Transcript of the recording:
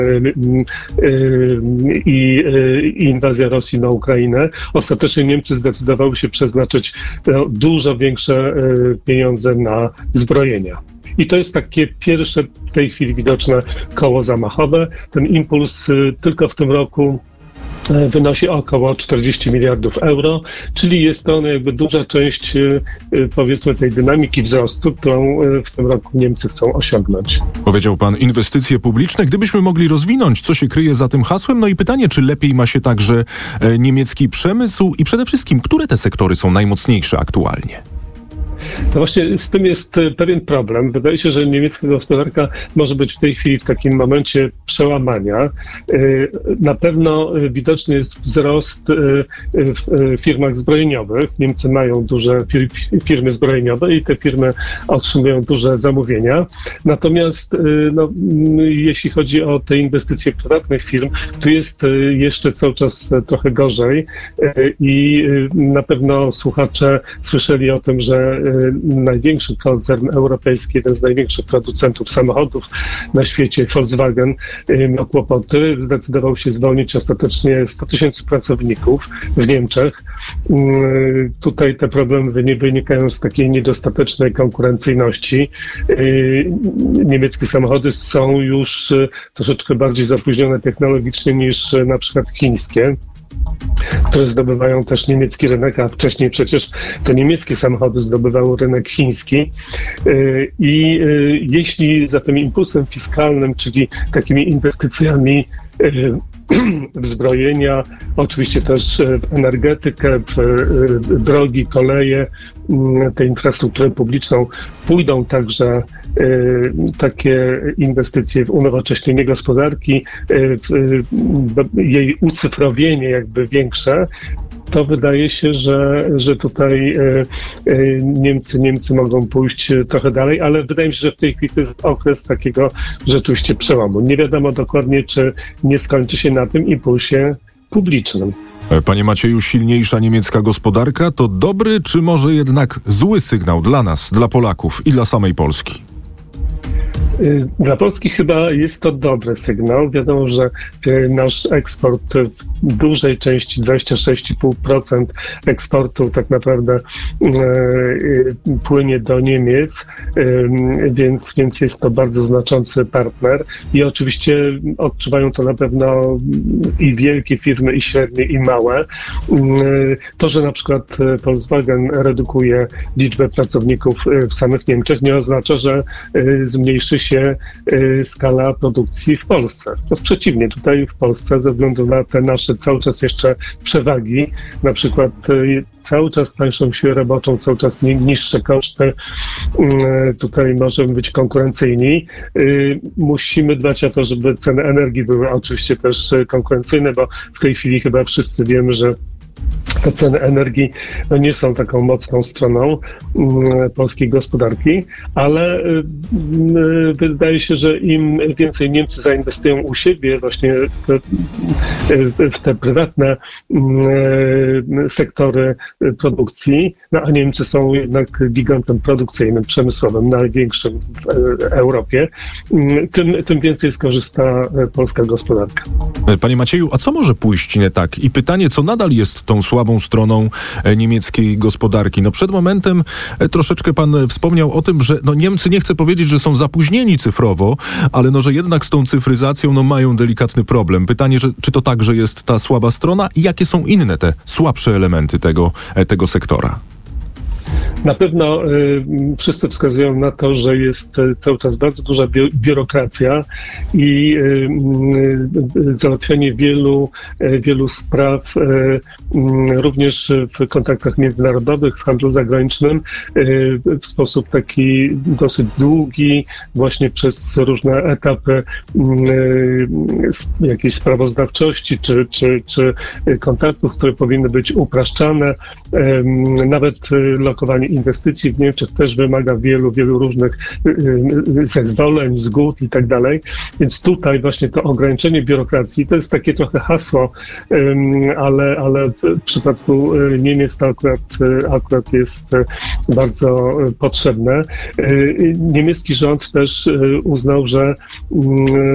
i inwazja Rosji na Ukrainę, ostatecznie Niemcy zdecydowały się przeznaczyć dużo większe pieniądze na zbrojenia. I to jest takie pierwsze w tej chwili widoczne koło zamachowe. Ten impuls tylko w tym roku wynosi około 40 miliardów euro, czyli jest to jakby duża część, powiedzmy, tej dynamiki wzrostu, którą w tym roku Niemcy chcą osiągnąć. Powiedział pan inwestycje publiczne. Gdybyśmy mogli rozwinąć, co się kryje za tym hasłem, no i pytanie, czy lepiej ma się także niemiecki przemysł i przede wszystkim, które te sektory są najmocniejsze aktualnie? No właśnie z tym jest pewien problem. Wydaje się, że niemiecka gospodarka może być w tej chwili w takim momencie przełamania. Na pewno widoczny jest wzrost w firmach zbrojeniowych. Niemcy mają duże firmy zbrojeniowe i te firmy otrzymują duże zamówienia. Natomiast jeśli chodzi o te inwestycje prywatnych firm, to jest jeszcze cały czas trochę gorzej i na pewno słuchacze słyszeli o tym, że największy koncern europejski, jeden z największych producentów samochodów na świecie, Volkswagen, miał kłopoty. Zdecydował się zwolnić ostatecznie 100 tysięcy pracowników w Niemczech. Tutaj te problemy wynikają z takiej niedostatecznej konkurencyjności. Niemieckie samochody są już troszeczkę bardziej zapóźnione technologicznie niż na przykład chińskie, które zdobywają też niemiecki rynek, a wcześniej przecież to niemieckie samochody zdobywały rynek chiński. I jeśli za tym impulsem fiskalnym, czyli takimi inwestycjami w zbrojenia, oczywiście też w energetykę, w drogi, koleje, tę infrastrukturę publiczną, pójdą także takie inwestycje w unowocześnienie gospodarki, w jej ucyfrowienie jakby większe, to wydaje się, że tutaj Niemcy mogą pójść trochę dalej, ale wydaje mi się, że w tej chwili to jest okres takiego rzeczywiście przełomu. Nie wiadomo dokładnie, czy nie skończy się na tym impulsie publicznym. Panie Macieju, silniejsza niemiecka gospodarka to dobry, czy może jednak zły sygnał dla nas, dla Polaków i dla samej Polski? Dla Polski chyba jest to dobry sygnał. Wiadomo, że nasz eksport w dużej części, 26,5% eksportu tak naprawdę płynie do Niemiec, więc jest to bardzo znaczący partner i oczywiście odczuwają to na pewno i wielkie firmy, i średnie, i małe. To, że na przykład Volkswagen redukuje liczbę pracowników w samych Niemczech, nie oznacza, że zmniejszy się skala produkcji w Polsce. Wprost przeciwnie, tutaj w Polsce ze względu na te nasze cały czas jeszcze przewagi, na przykład cały czas tańszą siłę roboczą, cały czas niższe koszty, tutaj możemy być konkurencyjni. Musimy dbać o to, żeby ceny energii były oczywiście też konkurencyjne, bo w tej chwili chyba wszyscy wiemy, że te ceny energii nie są taką mocną stroną polskiej gospodarki, ale wydaje się, że im więcej Niemcy zainwestują u siebie właśnie w te prywatne sektory produkcji, a Niemcy są jednak gigantem produkcyjnym, przemysłowym, największym w Europie, tym więcej skorzysta polska gospodarka. Panie Macieju, a co może pójść nie tak? I pytanie, co nadal jest tą słabą stroną niemieckiej gospodarki? No przed momentem troszeczkę pan wspomniał o tym, że Niemcy, nie chcę powiedzieć, że są zapóźnieni cyfrowo, ale że jednak z tą cyfryzacją mają delikatny problem. Pytanie, czy to także jest ta słaba strona i jakie są inne te słabsze elementy tego sektora? Na pewno wszyscy wskazują na to, że jest cały czas bardzo duża biurokracja i załatwianie wielu spraw, również w kontaktach międzynarodowych, w handlu zagranicznym, w sposób taki dosyć długi, właśnie przez różne etapy jakiejś sprawozdawczości czy kontaktów, które powinny być upraszczane. Nawet lokowanie inwestycji w Niemczech też wymaga wielu różnych zezwoleń, zgód i tak dalej. Więc tutaj właśnie to ograniczenie biurokracji to jest takie trochę hasło, ale w przypadku Niemiec to akurat jest bardzo potrzebne. Niemiecki rząd też uznał, że